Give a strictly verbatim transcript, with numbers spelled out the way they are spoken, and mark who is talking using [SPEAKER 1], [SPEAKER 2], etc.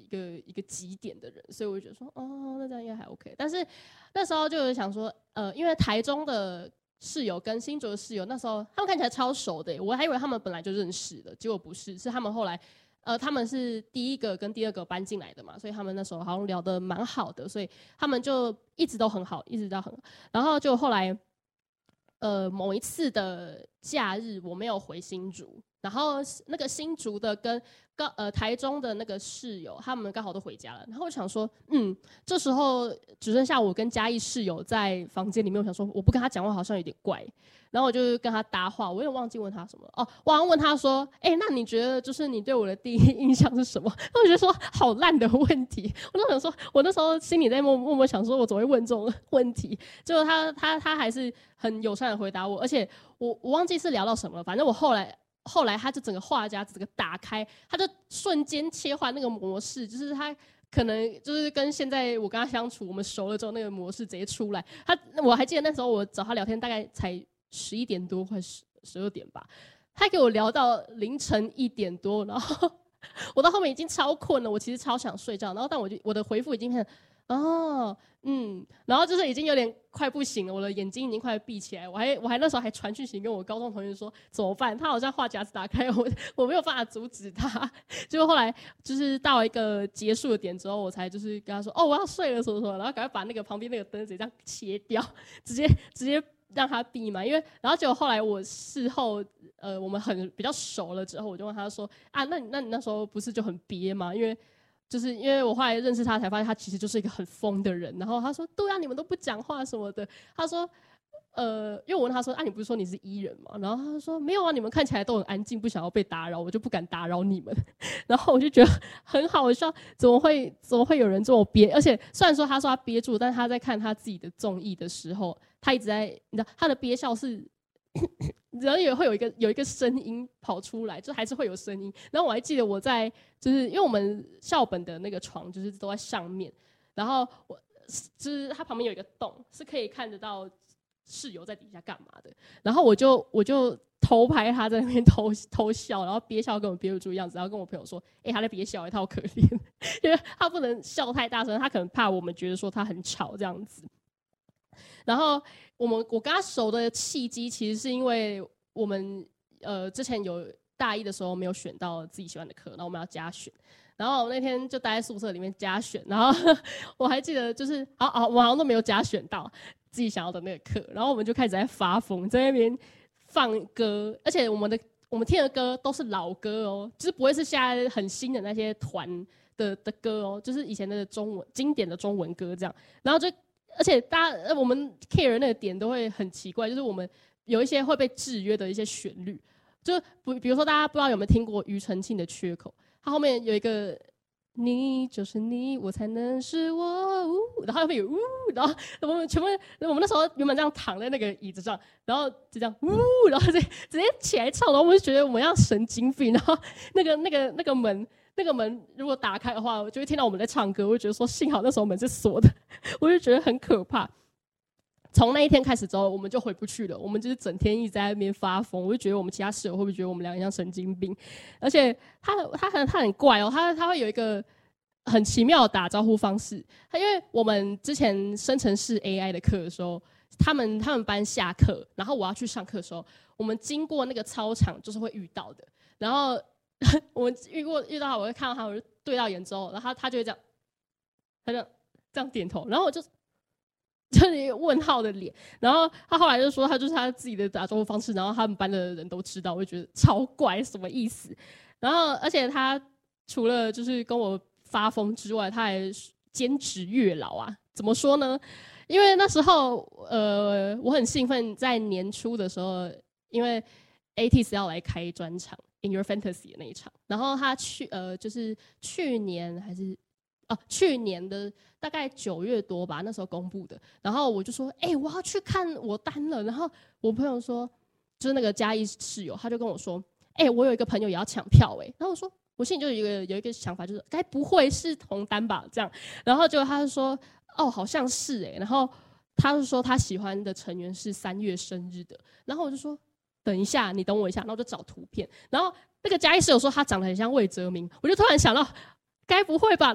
[SPEAKER 1] 一个一个极点的人，所以我就觉得说，哦，那这样应该还 OK。但是那时候就有想说，呃，因为台中的室友跟新竹的室友那时候他们看起来超熟的，我还以为他们本来就认识的，结果不是，是他们后来。呃，他们是第一个跟第二个搬进来的嘛，所以他们那时候好像聊得蛮好的，所以他们就一直都很好，一直都很好。然后就后来，呃，某一次的假日我没有回新竹，然后那个新竹的跟高呃台中的那个室友，他们刚好都回家了。然后我想说，嗯，这时候只剩下我跟嘉义室友在房间里面，我想说我不跟他讲话好像有点怪。然后我就跟他搭话，我有点忘记问他什么哦，我好像问他说，哎、欸，那你觉得就是你对我的第一印象是什么？我觉得说好烂的问题，我就想说，我那时候心里在默默默想说，我怎么会问这种问题？结果他他他还是很友善的回答我，而且我我忘记是聊到什么了，反正我后来后来他就整个话匣子整个打开，他就瞬间切换那个模式，就是他。可能就是跟现在我跟他相处，我们熟了之后，那个模式直接出来。他我还记得那时候我找他聊天，大概才十一点多，快十十二点吧。他给我聊到凌晨一点多，然后我到后面已经超困了，我其实超想睡觉。然后但我就我的回复已经很哦嗯，然后就是已经有点快不行了，我的眼睛已经快闭起来。我还我还那时候还传讯息跟我高中同学说怎么办？他好像话匣子打开，我我没有办法阻止他。结果后来就是到一个结束的点之后，我才就是跟他说哦我要睡了什么什么，然后赶快把那个旁边那个灯直接这样切掉，直接直接让他闭嘛。因为然后结果后来我事后呃我们很比较熟了之后，我就问他说啊那你那你那时候不是就很憋吗？因为就是因为我后来认识他才发现他其实就是一个很疯的人。然后他说对啊你们都不讲话什么的。他说呃，因为我问他说啊你不是说你是 E 人吗？然后他说没有啊你们看起来都很安静不想要被打扰，我就不敢打扰你们。然后我就觉得很好笑，怎么会怎么会有人这么憋？而且虽然说他说他憋住，但是他在看他自己的综艺的时候，他一直在你知道他的憋笑是然后也会有一个有一个声音跑出来，就还是会有声音。然后我还记得我在就是因为我们校本的那个床就是都在上面，然后我就是它旁边有一个洞，是可以看得到室友在底下干嘛的。然后我就我就偷拍他在那边偷偷笑，然后憋笑根本憋不住的样子，然后跟我朋友说：“哎、欸，他在憋笑、欸，他好可怜，因为他不能笑太大声，他可能怕我们觉得说他很吵这样子。”然后我们我跟他熟的契机，其实是因为我们呃之前有大一的时候没有选到自己喜欢的课，然后我们要加选，然后我那天就待在宿舍里面加选，然后我还记得就是好好我好像都没有加选到自己想要的那个课，然后我们就开始在发疯，在那边放歌，而且我们的我们听的歌都是老歌哦，就是不会是现在很新的那些团的的歌哦，就是以前的中文经典的中文歌这样，然后就。而且大家我们 care 那个点都会很奇怪，就是我们有一些会被制约的一些旋律，就比如说大家不知道有没有听过庾澄庆的《缺口》，它后面有一个你就是你，我才能是我，呜，然后后面有呜，然后我们全部我们那时候原本这样躺在那个椅子上，然后就这样呜，然后直接直接起来唱，然后我们就觉得我们像神经病，然后那个那个那个门。那个门如果打开的话，我就会听到我们在唱歌，我就觉得说幸好那时候门是锁的，我就觉得很可怕。从那一天开始之后，我们就回不去了，我们就是整天一直在那边发疯。我就觉得我们其他室友会不会觉得我们两个像神经病？而且他他很他很怪哦，他他会有一个很奇妙的打招呼方式。他因为我们之前生成式 A I 的课的时候，他们他们班下课，然后我要去上课的时候，我们经过那个操场就是会遇到的，然后。我遇过遇到他，我会看到他，我就对到眼之后，然后他他就会这样，他就这样点头，然后我就就是一个问号的脸，然后他后来就说他就是他自己的打招呼方式，然后他们班的人都知道，我就觉得超怪，什么意思？然后而且他除了就是跟我发疯之外，他还兼职月老啊，怎么说呢？因为那时候呃我很兴奋，在年初的时候，因为 A T E E S 要来开专场。In Your Fantasy 的那一场，然后他去呃，就是去年还是哦、啊，去年的大概九月多吧，那时候公布的。然后我就说，哎、欸，我要去看我单了。然后我朋友说，就是那个嘉义室友，他就跟我说，哎、欸，我有一个朋友也要抢票、欸，哎。然后我说，我心里就有一个有一个想法，就是该不会是同单吧？这样。然后结果他就说，哦，好像是哎、欸。然后他就说他喜欢的成员是三月生日的。然后我就说。等一下，你等我一下，然后我就找图片，然后那个嘉义室友说他长得很像魏哲明，我就突然想到，该不会吧？